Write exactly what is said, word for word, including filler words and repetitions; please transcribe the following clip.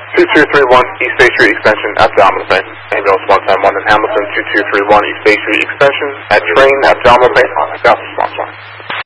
two two three one East State Street extension at Dalmas Bank. Ambulance one ten one in Hamilton, two two three one East State Street extension at train at Dalmas Bank. That's response one.